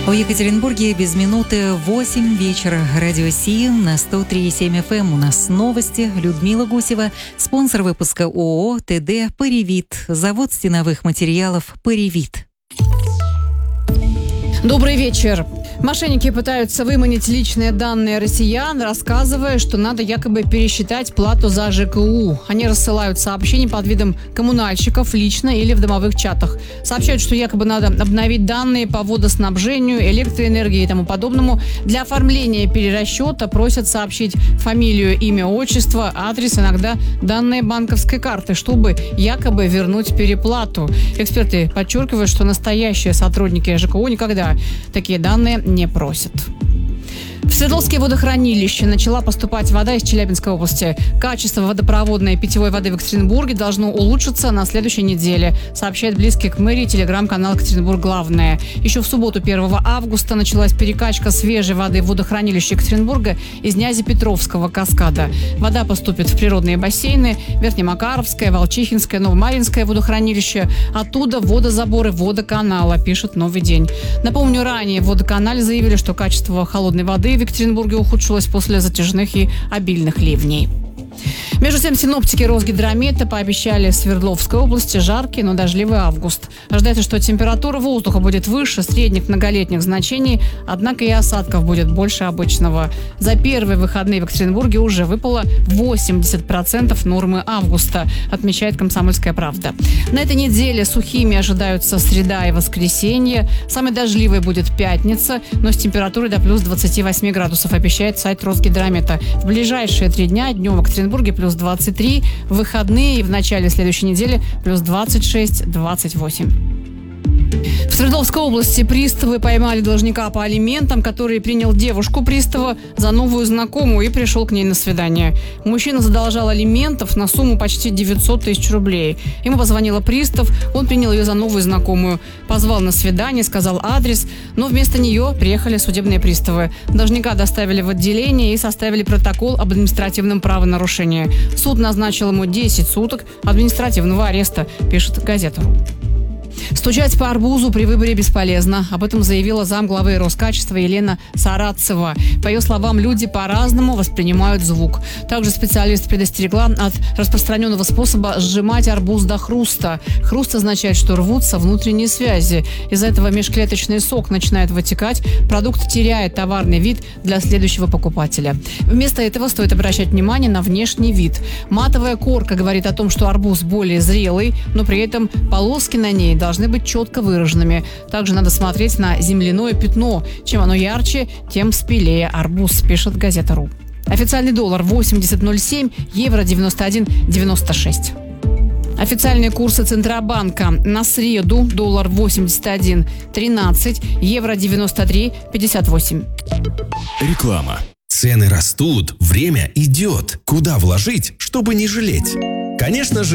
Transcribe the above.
В Екатеринбурге без минуты 8 вечера. Радио Си на 103,7 FM. У нас новости. Людмила Гусева. Спонсор выпуска ООО ТД «Паривит». Завод стеновых материалов «Паривит». Добрый вечер. Мошенники пытаются выманить личные данные россиян, рассказывая, что надо якобы пересчитать плату за ЖКУ. Они рассылают сообщения под видом коммунальщиков лично или в домовых чатах. Сообщают, что якобы надо обновить данные по водоснабжению, электроэнергии и тому подобному. Для оформления перерасчета просят сообщить фамилию, имя, отчество, адрес, иногда данные банковской карты, чтобы якобы вернуть переплату. Эксперты подчеркивают, что настоящие сотрудники ЖКУ никогда такие данные не просят. В Свердловские водохранилища начала поступать вода из Челябинской области. Качество водопроводной и питьевой воды в Екатеринбурге должно улучшиться на следующей неделе, сообщает близкий к мэрии телеграм-канал «Екатеринбург Главное». Еще в субботу 1 августа началась перекачка свежей воды в водохранилище Екатеринбурга из Нязепетровского каскада. Вода поступит в природные бассейны Верхнемакаровское, Волчихинское, Новомаринское водохранилище. Оттуда в водозаборы водоканала, пишет «Новый день». Напомню, ранее в водоканале заявили, что качество холодной воды в Екатеринбурге ухудшилось после затяжных и обильных ливней. Между тем, синоптики Росгидромета пообещали Свердловской области жаркий, но дождливый август. Ожидается, что температура воздуха будет выше средних многолетних значений, однако и осадков будет больше обычного. За первые выходные в Екатеринбурге уже выпало 80% нормы августа, отмечает «Комсомольская правда». На этой неделе сухими ожидаются среда и воскресенье. Самой дождливой будет пятница, но с температурой до плюс 28 градусов, обещает сайт Росгидромета. В ближайшие 3 дня днем в Екатеринбурге плюс 23, в выходные и в начале следующей недели плюс 26-28. В Свердловской области приставы поймали должника по алиментам, который принял девушку пристава за новую знакомую и пришел к ней на свидание. Мужчина задолжал алиментов на сумму почти 900 тысяч рублей. Ему позвонила пристав, он принял ее за новую знакомую. Позвал на свидание, сказал адрес, но вместо нее приехали судебные приставы. Должника доставили в отделение и составили протокол об административном правонарушении. Суд назначил ему 10 суток административного ареста, пишет газета.ру. Стучать по арбузу при выборе бесполезно. Об этом заявила замглавы Роскачества Елена Сарацева. По ее словам, люди по-разному воспринимают звук. Также специалист предостерегла от распространенного способа сжимать арбуз до хруста. Хруст означает, что рвутся внутренние связи. Из-за этого межклеточный сок начинает вытекать, продукт теряет товарный вид для следующего покупателя. Вместо этого стоит обращать внимание на внешний вид. Матовая корка говорит о том, что арбуз более зрелый, но при этом полоски на ней должны быть четко выраженными. Также надо смотреть на земляное пятно. Чем оно ярче, тем спелее арбуз, пишет газета.ру. Официальный доллар 80.07, евро 91.96. Официальные курсы Центробанка. На среду доллар 81.13, евро 93.58. Реклама. Цены растут, время идет. Куда вложить, чтобы не жалеть? Конечно же,